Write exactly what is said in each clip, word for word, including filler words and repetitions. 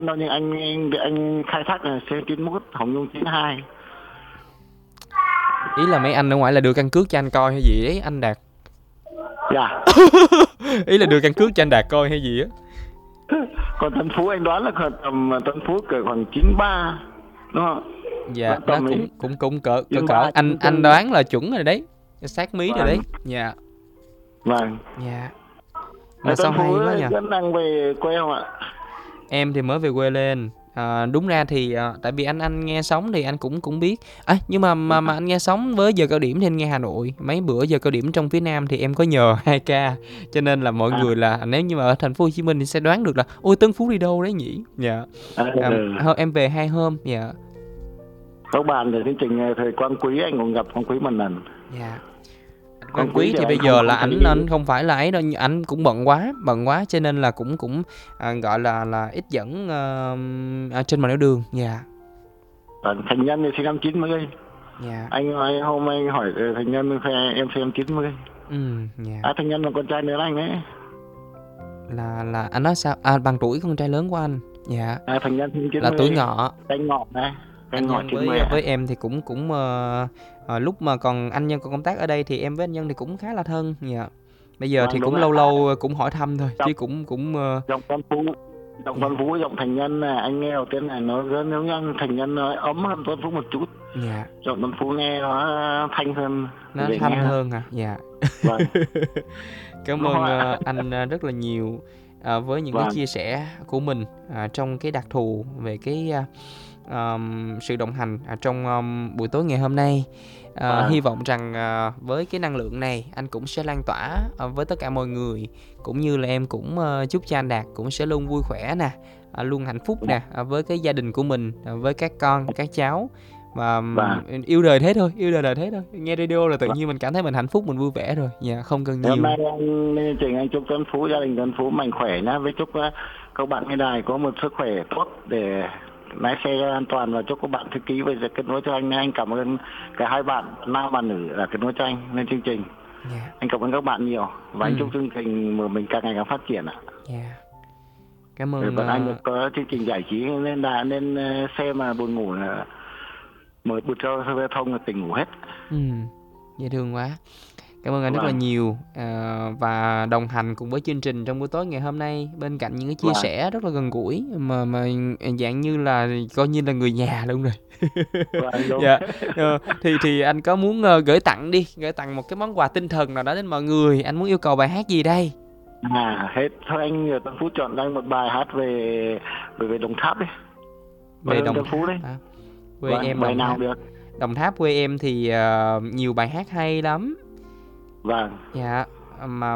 đâu, nhưng anh anh, anh khai thác là xê chín mốt, Hồng Nhung chín hai. Ý là mấy anh ở ngoài là đưa căn cước cho anh coi hay gì đấy anh Đạt? Dạ. Ý là đưa căn cước cho anh Đạt coi hay gì á? Còn Tân Phú anh đoán là khoảng tầm Tân Phú cỡ khoảng chín ba, đúng không? Dạ, Vẫn nó tầm cũng ấy, cũng cũng cỡ cỡ chín cỡ ba anh chín anh tư. đoán là chuẩn rồi đấy. Sát mí rồi Vâng, đấy. Dạ. vâng. Dạ. Ở Mà Tân sao Phú hay quá nhỉ? vẫn đang về quê không ạ? Em thì mới về quê lên. À, đúng ra thì à, tại vì anh anh nghe sóng thì anh cũng cũng biết. À, nhưng mà mà mà anh nghe sóng với giờ cao điểm thì anh nghe Hà Nội. Mấy bữa giờ cao điểm trong phía Nam thì em có nhờ hai ca. Cho nên là mọi À, người là nếu như mà ở thành phố Hồ Chí Minh thì sẽ đoán được là ôi Tân Phú đi đâu đấy nhỉ? Dạ. à, À, ừ. thôi em về hai hôm. Dạ. Các bạn ở chương trình ờ, thời Quang Quý anh cũng gặp Quang Quý một lần. Dạ. Anh Quang Quang Quý Quý thì thì anh bây không giờ là không thấy. ảnh anh không phải là ấy đâu, ảnh cũng bận quá, bận quá cho nên là cũng cũng à, gọi là là ít dẫn ờ, ở trên mặt đường đường. Dạ. Còn Thành Nhân thì sinh năm chín mươi. Dạ. Anh nói hôm anh hỏi ờ, Thành Nhân phe em sinh năm chín mươi. Ừ. Dạ. À, Thành Nhân là con trai nữa anh ấy. Là là anh nói sao? À, bằng tuổi con trai lớn của anh. Dạ. À, Thành Nhân sinh năm chín Là tuổi mươi. ngọ. Canh ngọ này, canh Anh ngọ Nhân chín mươi với ạ. với em thì cũng cũng ờ, ờ, lúc mà còn anh Nhân còn công tác ở đây thì em với anh Nhân thì cũng khá là thân. Dạ. Bây giờ thì Vâng, đúng cũng ạ. lâu lâu cũng hỏi thăm thôi Giọng chứ cũng cũng ờ, giọng Văn Phú, giọng dạ. Văn Phú, giọng Thành Nhân này, anh nghe đầu tiên này nó rất, nếu như Thành Nhân nói ấm hơn Văn Phú một chút. Dạ. Giọng Văn Phú nghe nó thanh hơn, Nó dễ nghe thanh hơn. hơn hả? Dạ. Vâng, Cảm đúng ơn không ạ? ờ, anh ờ, rất là nhiều ờ, với những cái Vâng, chia sẻ của mình ờ, trong cái đặc thù về cái ờ, ờm, sự đồng hành ở trong ờm, buổi tối ngày hôm nay. Ờ, vâng, hy vọng rằng ờ, với cái năng lượng này anh cũng sẽ lan tỏa ờ, với tất cả mọi người, cũng như là em cũng ờ, chúc cho anh Đạt cũng sẽ luôn vui khỏe nè, ờ, luôn hạnh phúc vâng, nè, ờ, với cái gia đình của mình, ờ, với các con các cháu, và ừm, vâng, yêu đời thế thôi, yêu đời là thế thôi. Nghe radio là tự vâng. nhiên mình cảm thấy mình hạnh phúc, mình vui vẻ rồi. Dạ, không cần Thì hôm nhiều. nay anh lên trình anh chúc Tuấn Phú, gia đình Tuấn Phú mạnh khỏe nhá, với chúc uh, các bạn nghe đài có một sức khỏe tốt để lái xe an toàn, và chúc các bạn thư ký bây giờ kết nối cho anh. Anh cảm ơn cả hai bạn nam và nữ đã kết nối cho anh lên chương trình. Dạ. Anh cảm ơn các bạn nhiều, và anh chúc Ừm. chương trình của mình càng ngày càng phát triển ạ. Dạ. Cảm Rồi ơn bọn anh ờ, được có chương trình giải trí nên là nên uh, xe mà buồn ngủ là mở bật cho giao thông là tỉnh ngủ hết. ừm, dễ thương quá. Cảm ơn anh rất là Vâng, nhiều, ờ, và đồng hành cùng với chương trình trong buổi tối ngày hôm nay, bên cạnh những cái chia vâng, sẻ rất là gần gũi mà mà dạng như là coi như là người nhà luôn rồi. vâng, đúng. Dạ. Ờ, thì thì anh có muốn ờ, gửi tặng đi, gửi tặng một cái món quà tinh thần nào đó đến mọi người, anh muốn yêu cầu bài hát gì đây? À, hết thôi, anh nhờ Tuấn Phú chọn cho anh một bài hát về về về Đồng Tháp đi, quê Về hương Đồng Tuấn Phú Tháp đấy. hả? Quê Vâng, em bài Đồng nào Tháp. được. Đồng Tháp quê em thì ờ, nhiều bài hát hay lắm. Vâng, Dạ, mà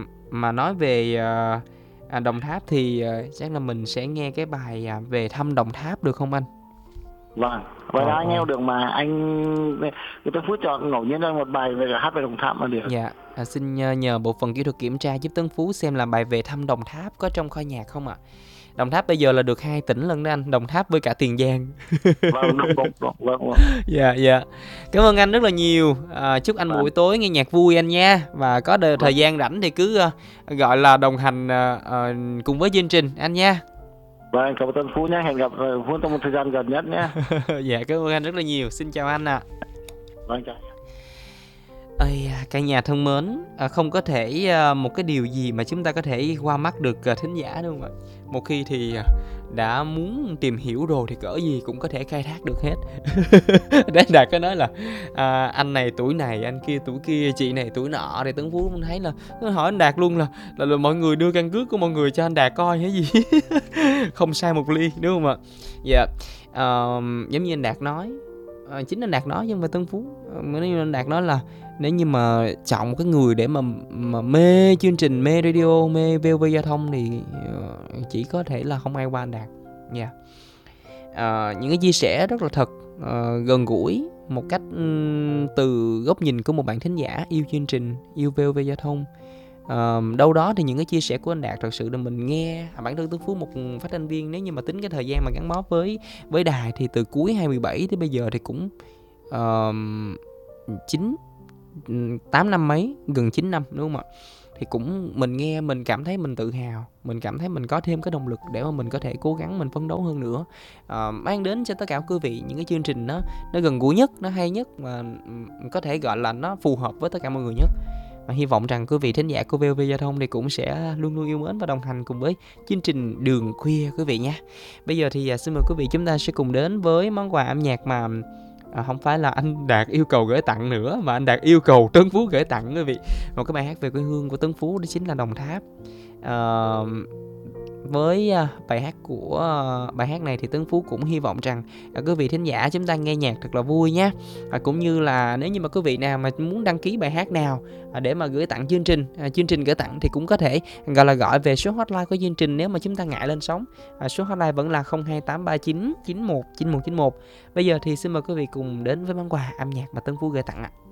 mà nói về ờ, à, Đồng Tháp thì ờ, chắc là mình sẽ nghe cái bài à, về thăm Đồng Tháp được không anh? vâng, bài Trời nào anh nghe ơi. được mà anh cái Tuấn Phú chọn ngẫu nhiên cho anh một bài về hát về Đồng Tháp mà được. Dạ, à, xin nhờ, nhờ bộ phận kỹ thuật kiểm tra giúp Tấn Phú xem là bài về thăm Đồng Tháp có trong kho nhạc không ạ? Đồng Tháp bây giờ là được hai tỉnh lận đó anh, Đồng Tháp với cả Tiền Giang. Vâng, đúng, đúng, đúng, vâng, vâng. Dạ, dạ. Cảm ơn anh rất là nhiều. À, chúc anh buổi Vâng, tối nghe nhạc vui anh nha. Và có đờ- thời vâng, gian rảnh thì cứ ờ, gọi là đồng hành ờ, ờ, cùng với chương trình anh nha. vâng, cảm ơn Tuấn Phú nhé, hẹn gặp ờ, Phú trong một thời gian gần nhất nhé. Dạ, cảm ơn anh rất là nhiều. Xin chào anh ạ. Vâng, chào. Ây da, cả nhà thân mến, à, không có thể à, một cái điều gì mà chúng ta có thể qua mắt được à, thính giả đúng không ạ? Một khi thì à, đã muốn tìm hiểu rồi thì cỡ gì cũng có thể khai thác được hết. Đến Đạt có nói là à, anh này tuổi này, anh kia tuổi kia, chị này tuổi nọ, thì Tấn Phú cũng thấy là nó hỏi anh Đạt luôn là, là là mọi người đưa căn cước của mọi người cho anh Đạt coi hay gì. Không sai một ly đúng không ạ? Dạ. Ờ, giống như anh Đạt nói, ờ, chính anh Đạt nói chứ không phải Tấn Phú. Ờ, nếu như anh Đạt nói là nếu như mà chọn một cái người để mà mà mê chương trình, mê radio, mê vê o vê giao thông thì ờ, chỉ có thể là không ai qua anh Đạt nha. Ờ, những cái chia sẻ rất là thật, ờ, gần gũi một cách ừm, từ góc nhìn của một bạn thính giả yêu chương trình, yêu vê o vê giao thông. Ờ, đâu đó thì những cái chia sẻ của anh Đạt thật sự là mình nghe, à, bản thân Tấn Phú một phát thanh viên, nếu như mà tính cái thời gian mà gắn bó với với đài thì từ cuối hai mươi bảy tới bây giờ thì cũng uh, chín tám năm mấy, gần chín năm đúng không ạ? thì cũng mình nghe mình cảm thấy mình tự hào, mình cảm thấy mình có thêm cái động lực để mà mình có thể cố gắng mình phấn đấu hơn nữa, ờ, mang đến cho tất cả quý vị những cái chương trình nó nó gần gũi nhất, nó hay nhất, mà có thể gọi là nó phù hợp với tất cả mọi người nhất. Và hy vọng rằng quý vị thính giả của vê o vê Giao thông thì cũng sẽ luôn luôn yêu mến và đồng hành cùng với chương trình Đường Khuya quý vị nha. Bây giờ thì xin mời quý vị chúng ta sẽ cùng đến với món quà âm nhạc mà à, không phải là anh Đạt yêu cầu gửi tặng nữa, mà anh Đạt yêu cầu Tấn Phú gửi tặng quý vị. Một cái bài hát về quê hương của Tấn Phú, đó chính là Đồng Tháp. à, Với bài hát của bài hát này thì Tấn Phú cũng hy vọng rằng à, quý vị thính giả chúng ta nghe nhạc thật là vui nhé. À, cũng như là nếu như mà quý vị nào mà muốn đăng ký bài hát nào à, để mà gửi tặng chương trình, à, chương trình gửi tặng thì cũng có thể gọi là gọi về số hotline của chương trình nếu mà chúng ta ngại lên sóng. À, số hotline vẫn là không hai tám ba chín chín một chín một chín một. Bây giờ thì xin mời quý vị cùng đến với món quà âm nhạc mà Tấn Phú gửi tặng ạ.